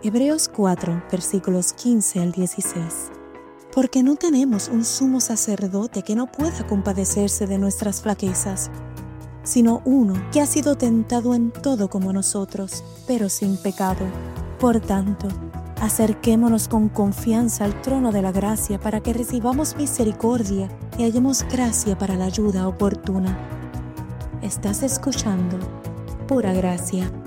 Hebreos 4, versículos 15 al 16. Porque no tenemos un sumo sacerdote que no pueda compadecerse de nuestras flaquezas, sino uno que ha sido tentado en todo como nosotros, pero sin pecado. Por tanto, acerquémonos con confianza al trono de la gracia para que recibamos misericordia y hallemos gracia para la ayuda oportuna. Estás escuchando Pura Gracia.